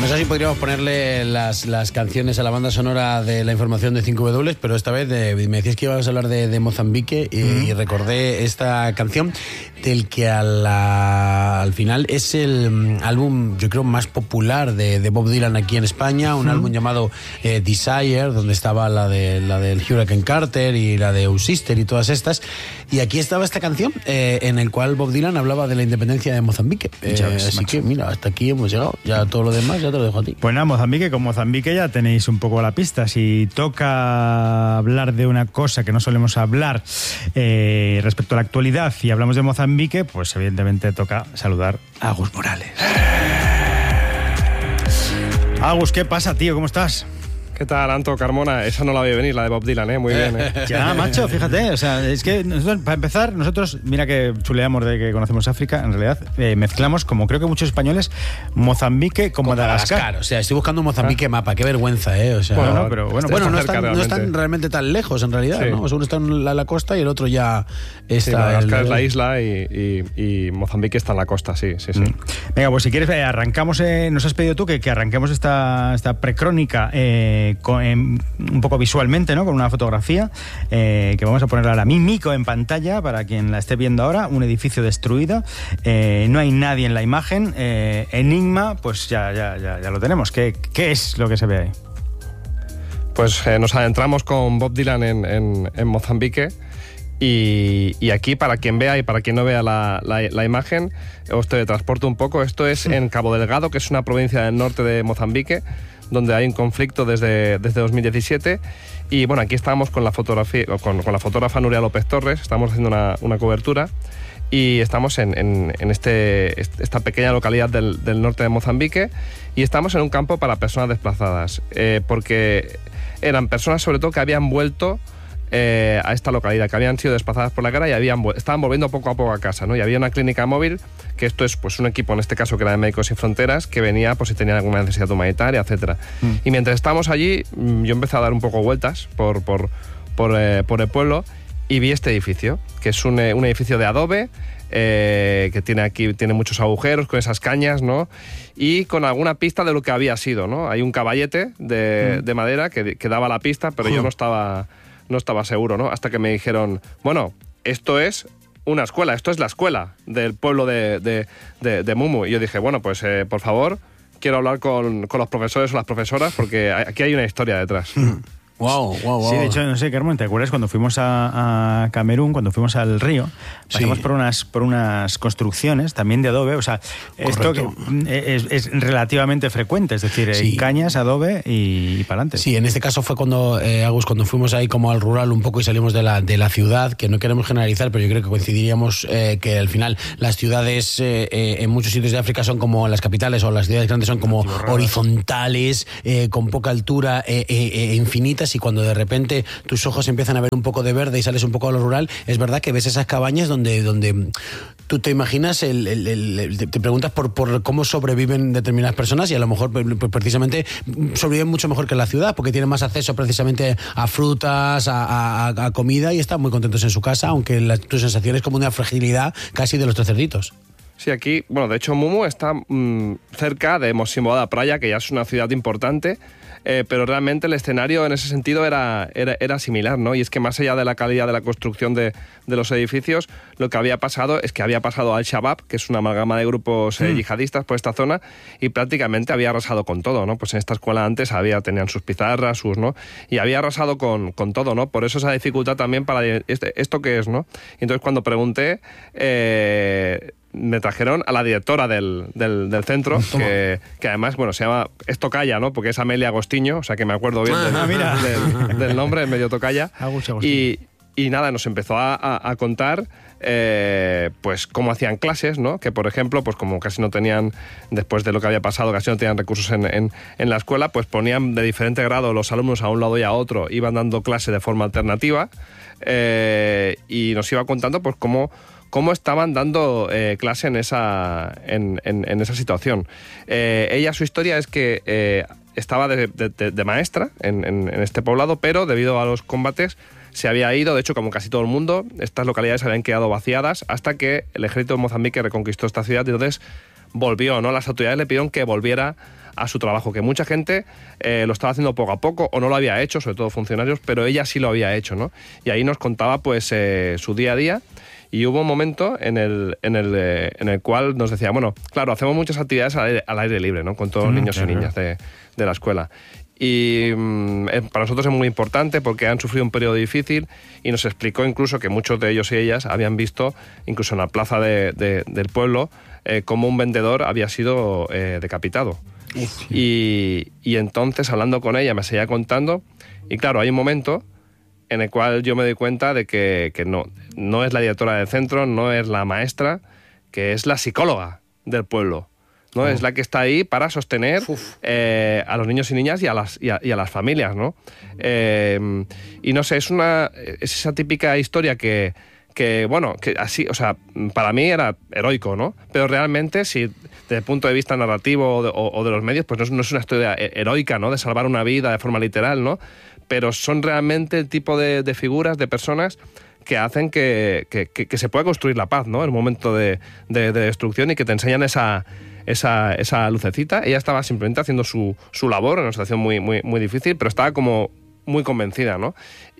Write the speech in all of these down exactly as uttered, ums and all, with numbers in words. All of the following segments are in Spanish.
sé si podríamos ponerle las, las canciones a la banda sonora de la información de cinco W, pero esta vez de, me decías que ibas a hablar de, de Mozambique y, mm. y recordé esta canción del que a la, al final es el álbum, yo creo, más popular de, de Bob Dylan aquí en España, un mm. álbum llamado eh, Desire, donde estaba la, de, la del Hurricane Carter y la de Oh Sister y todas estas, y aquí estaba esta canción eh, en el cual Bob Dylan hablaba de la independencia de Mozambique. Eh, ves, así macho. que mira, hasta aquí hemos llegado. Ya todo lo demás ya te lo dejo a ti. Pues nada, Mozambique, con Mozambique ya tenéis un poco la pista. Si toca hablar de una cosa que no solemos hablar eh, respecto a la actualidad y hablamos de Mozambique, pues evidentemente toca saludar a Agus Morales. Agus, ¿qué pasa, tío? ¿Cómo estás? ¿Qué tal, Anto, Carmona? Esa no la vi venir, la de Bob Dylan, ¿eh? Muy bien, ¿eh? Ya, macho, fíjate, o sea, es que nosotros, para empezar, nosotros, mira que chuleamos de que conocemos África, en realidad, eh, mezclamos, como creo que muchos españoles, Mozambique con, con Madagascar. Madagascar. O sea, estoy buscando Mozambique ¿Ah? mapa, qué vergüenza, ¿eh? O sea, bueno, no, pero bueno, bueno pues no, están, realmente. no están realmente tan lejos, en realidad, sí. ¿no? O sea, uno está en la, la costa y el otro ya está... Sí, Madagascar el, es la isla y, y, y Mozambique está en la costa, sí, sí, sí. Mm. Venga, pues si quieres, eh, arrancamos, eh, nos has pedido tú que, que arranquemos esta, esta precrónica eh, con... Eh, un poco visualmente, ¿no? Con una fotografía eh, que vamos a poner ahora mímico en pantalla para quien la esté viendo ahora. Un edificio destruido, eh, no hay nadie en la imagen. eh, Enigma, pues ya, ya, ya, ya lo tenemos. ¿Qué, qué es lo que se ve ahí? Pues eh, nos adentramos con Bob Dylan en, en, en Mozambique. Y, y aquí, para quien vea y para quien no vea la, la, la imagen, os teletransporto un poco. Esto es en Cabo Delgado, que es una provincia del norte de Mozambique, donde hay un conflicto desde, desde dos mil diecisiete. Y bueno, aquí estamos con la, fotografía, con, con la fotógrafa Nuria López Torres, estamos haciendo una, una cobertura y estamos en, en, en este, esta pequeña localidad del, del norte de Mozambique y estamos en un campo para personas desplazadas, eh, porque eran personas sobre todo que habían vuelto Eh, a esta localidad, que habían sido desplazadas por la guerra y habían, estaban volviendo poco a poco a casa, ¿no? Y había una clínica móvil, que esto es pues un equipo, en este caso que era de Médicos Sin Fronteras, que venía pues si tenían alguna necesidad humanitaria, etcétera. Mm. Y mientras estábamos allí, yo empecé a dar un poco vueltas por, por, por, eh, por el pueblo y vi este edificio, que es un, un edificio de adobe, eh, que tiene aquí tiene muchos agujeros con esas cañas, ¿no? Y con alguna pista de lo que había sido, ¿no? Hay un caballete de, mm. de madera que, que daba la pista, pero uh. yo no estaba... no estaba seguro, ¿no? Hasta que me dijeron, bueno, esto es una escuela, esto es la escuela del pueblo de, de, de, de Mumu. Y yo dije, bueno, pues eh, por favor, quiero hablar con, con los profesores o las profesoras porque aquí hay una historia detrás. Wow, wow, wow. Sí, de hecho, no sé, Carmen, ¿te acuerdas cuando fuimos a, a Camerún, cuando fuimos al río? Pasamos sí. por unas por unas construcciones también de adobe, o sea, Correcto. esto que es, es relativamente frecuente, es decir, sí. cañas, adobe y, y para adelante. Sí, en este caso fue cuando, eh, Agus, cuando fuimos ahí como al rural un poco y salimos de la, de la ciudad, que no queremos generalizar, pero yo creo que coincidiríamos eh, que al final las ciudades eh, eh, en muchos sitios de África son como las capitales o las ciudades grandes son como horizontales, eh, con poca altura e eh, eh, infinitas. Y cuando de repente tus ojos empiezan a ver un poco de verde y sales un poco a lo rural, es verdad que ves esas cabañas donde, donde tú te imaginas, el, el, el, te preguntas por, por cómo sobreviven determinadas personas y a lo mejor pues, precisamente sobreviven mucho mejor que en la ciudad porque tienen más acceso precisamente a frutas, a, a, a comida y están muy contentos en su casa, aunque la, tu sensación es como una fragilidad casi de los tres cerditos. Sí, aquí, bueno, de hecho Mumu está mmm, cerca de Mocimboa da Praia, que ya es una ciudad importante, eh, pero realmente el escenario en ese sentido era, era, era similar, ¿no? Y es que más allá de la calidad de la construcción de, de los edificios, lo que había pasado es que había pasado Al-Shabaab, que es una amalgama de grupos eh, mm. yihadistas por esta zona, y prácticamente había arrasado con todo, ¿no? Pues en esta escuela antes había, tenían sus pizarras, sus, ¿no? Y había arrasado con, con todo, ¿no? Por eso esa dificultad también para este, esto qué es, ¿no? Y entonces cuando pregunté, eh, me trajeron a la directora del, del, del centro, que, que además, bueno, se llama, es tocaya, ¿no? Porque es Amelia Agostiño, o sea que me acuerdo bien del, ah, mira. del, del nombre, medio tocaya. Y, y nada, nos empezó a, a, a contar eh, pues cómo hacían clases, ¿no? Que por ejemplo, pues como casi no tenían, después de lo que había pasado, casi no tenían recursos en, en, en la escuela, pues ponían de diferente grado los alumnos a un lado y a otro, iban dando clase de forma alternativa eh, y nos iba contando pues cómo cómo estaban dando eh, clase en esa, en, en, en esa situación. Eh, ella, su historia es que eh, estaba de, de, de maestra en, en, en este poblado, pero debido a los combates se había ido. De hecho, como casi todo el mundo, estas localidades habían quedado vaciadas hasta que el ejército de Mozambique reconquistó esta ciudad y entonces volvió, ¿no? Las autoridades le pidieron que volviera a su trabajo, que mucha gente eh, lo estaba haciendo poco a poco o no lo había hecho, sobre todo funcionarios, pero ella sí lo había hecho, ¿no? Y ahí nos contaba pues eh, su día a día, y hubo un momento en el, en el, eh, en el cual nos decía, bueno, claro, hacemos muchas actividades al aire, al aire libre, ¿no? Con todos los mm, niños claro. y niñas de, de la escuela. Y mmm, para nosotros es muy importante porque han sufrido un periodo difícil, y nos explicó incluso que muchos de ellos y ellas habían visto, incluso en la plaza de, de, del pueblo, eh, cómo un vendedor había sido eh, decapitado. Uf, sí. y, y entonces, hablando con ella, me seguía contando, y claro, hay un momento en el cual yo me doy cuenta de que, que no, no es la directora del centro, no es la maestra, que es la psicóloga del pueblo, ¿no? Oh. Es la que está ahí para sostener eh, a los niños y niñas y a las, y a, y a las familias, ¿no? Eh, y no sé, es, una, es esa típica historia que, que, bueno, que así, o sea, para mí era heroico, ¿no? Pero realmente, si desde el punto de vista narrativo o de, o, o de los medios, pues no es, no es una historia heroica, ¿no? De salvar una vida de forma literal, ¿no? Pero son realmente el tipo de, de figuras, de personas que hacen que, que, que, que se pueda construir la paz, ¿no? En un momento de, de, de destrucción, y que te enseñan esa, esa, esa lucecita. Ella estaba simplemente haciendo su, su labor en una situación muy, muy, muy difícil, pero estaba como muy convencida, ¿no?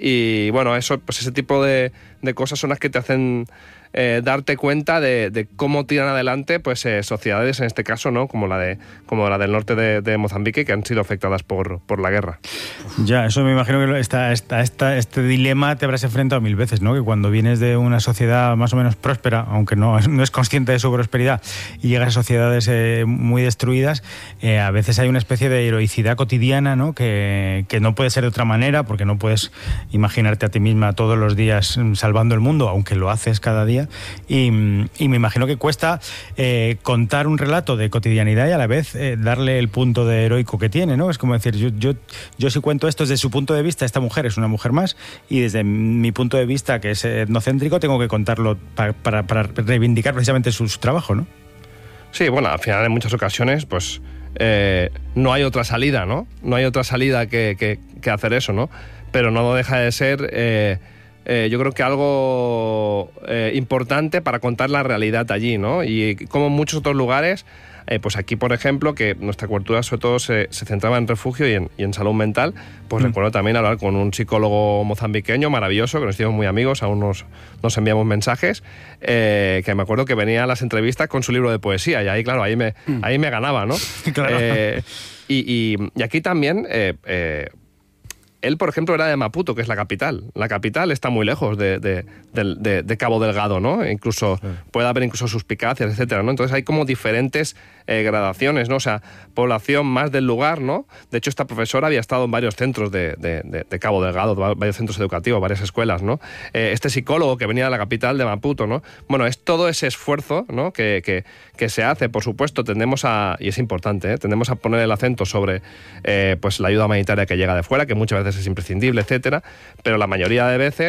Y bueno, eso, pues ese tipo de, de cosas son las que te hacen eh, darte cuenta de, de cómo tiran adelante pues eh, sociedades, en este caso, ¿no? Como la de como la del norte de, de Mozambique, que han sido afectadas por, por la guerra. Ya, eso me imagino que esta, esta, esta, este dilema te habrás enfrentado mil veces, ¿no? Que cuando vienes de una sociedad más o menos próspera, aunque no, no es consciente de su prosperidad, y llegas a sociedades eh, muy destruidas, eh, a veces hay una especie de heroicidad cotidiana, ¿no? Que, que no puede ser de otra manera, porque no puedes imaginarte a ti misma todos los días salvando el mundo, aunque lo haces cada día. Y, y me imagino que cuesta eh, contar un relato de cotidianidad y a la vez eh, darle el punto de heroico que tiene, ¿no? Es como decir, yo, yo, yo si cuento esto desde su punto de vista, esta mujer es una mujer más, y desde mi punto de vista, que es etnocéntrico, tengo que contarlo para, para, para reivindicar precisamente su, su trabajo, ¿no? Sí, bueno, al final en muchas ocasiones, pues eh, no hay otra salida, ¿no? No hay otra salida que, que, que hacer eso, ¿no? Pero no deja de ser... Eh, Eh, yo creo que algo eh, importante para contar la realidad allí, ¿no? Y como en muchos otros lugares, eh, pues aquí, por ejemplo, que nuestra cobertura sobre todo se, se centraba en refugio y en, y en salud mental, pues mm. recuerdo también hablar con un psicólogo mozambiqueño maravilloso, que nos hicimos muy amigos, aún nos, nos enviamos mensajes, eh, que me acuerdo que venía a las entrevistas con su libro de poesía, y ahí, claro, ahí me, mm. ahí me ganaba, ¿no? Claro. Eh, y, y, y aquí también... Eh, eh, Él, por ejemplo, era de Maputo, que es la capital. La capital está muy lejos de, de, de, de Cabo Delgado, ¿no? Incluso sí. puede haber incluso suspicacias, etcétera, ¿no? Entonces hay como diferentes eh, gradaciones, ¿no? O sea, población más del lugar, ¿no? De hecho, esta profesora había estado en varios centros de, de, de, de Cabo Delgado, varios centros educativos, varias escuelas, ¿no? Eh, este psicólogo que venía de la capital de Maputo, ¿no? Bueno, es todo ese esfuerzo, ¿no? Que, que, que se hace, por supuesto, tendemos a, y es importante, ¿eh? Tendemos a poner el acento sobre eh, pues la ayuda humanitaria que llega de fuera, que muchas veces es imprescindible, etcétera, pero la mayoría de veces